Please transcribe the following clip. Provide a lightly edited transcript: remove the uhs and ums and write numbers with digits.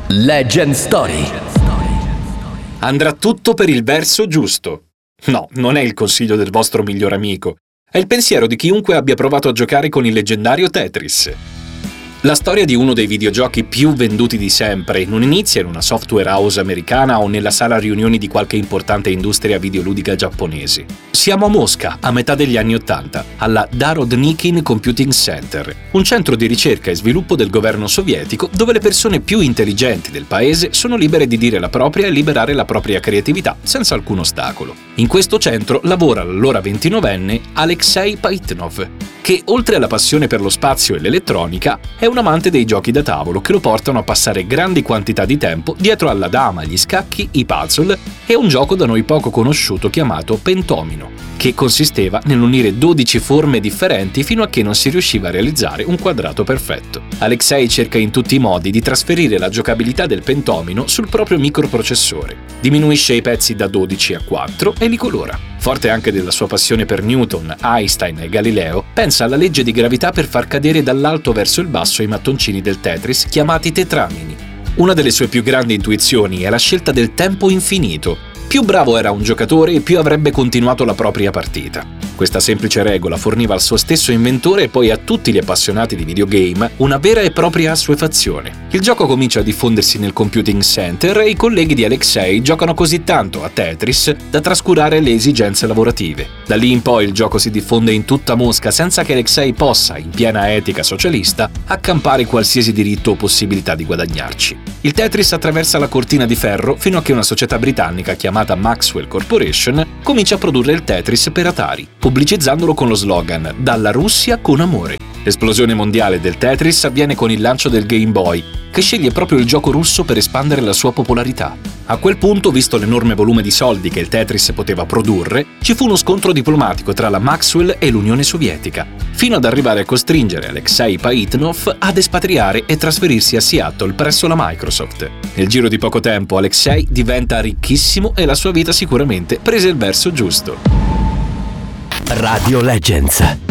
Legend Story. Andrà tutto per il verso giusto. No, non è il consiglio del vostro miglior amico. È il pensiero di chiunque abbia provato a giocare con il leggendario Tetris. La storia di uno dei videogiochi più venduti di sempre non inizia in una software house americana o nella sala riunioni di qualche importante industria videoludica giapponese. Siamo a Mosca, a metà degli anni '80, alla Narodnikin Computing Center, un centro di ricerca e sviluppo del governo sovietico dove le persone più intelligenti del paese sono libere di dire la propria e liberare la propria creatività senza alcun ostacolo. In questo centro lavora l'allora 29enne Alexei Paitnov, che oltre alla passione per lo spazio e l'elettronica è un amante dei giochi da tavolo che lo portano a passare grandi quantità di tempo dietro alla dama, gli scacchi, i puzzle e un gioco da noi poco conosciuto chiamato pentomino, che consisteva nell'unire 12 forme differenti fino a che non si riusciva a realizzare un quadrato perfetto. Alexei cerca in tutti i modi di trasferire la giocabilità del pentomino sul proprio microprocessore, diminuisce i pezzi da 12 a 4 e li colora. Forte anche della sua passione per Newton, Einstein e Galileo, pensa alla legge di gravità per far cadere dall'alto verso il basso i mattoncini del Tetris chiamati tetramini. Una delle sue più grandi intuizioni è la scelta del tempo infinito. Più bravo era un giocatore, più avrebbe continuato la propria partita. Questa semplice regola forniva al suo stesso inventore e poi a tutti gli appassionati di videogame una vera e propria assuefazione. Il gioco comincia a diffondersi nel computing center e i colleghi di Alexei giocano così tanto a Tetris da trascurare le esigenze lavorative. Da lì in poi il gioco si diffonde in tutta Mosca senza che Alexei possa, in piena etica socialista, accampare qualsiasi diritto o possibilità di guadagnarci. Il Tetris attraversa la cortina di ferro fino a che una società britannica chiamata Maxwell Corporation comincia a produrre il Tetris per Atari, pubblicizzandolo con lo slogan «Dalla Russia con amore». L'esplosione mondiale del Tetris avviene con il lancio del Game Boy, che sceglie proprio il gioco russo per espandere la sua popolarità. A quel punto, visto l'enorme volume di soldi che il Tetris poteva produrre, ci fu uno scontro diplomatico tra la Maxwell e l'Unione Sovietica, fino ad arrivare a costringere Alexei Paitnov ad espatriare e trasferirsi a Seattle presso la Microsoft. Nel giro di poco tempo Alexei diventa ricchissimo e la sua vita sicuramente prese il verso giusto. Radio Legends.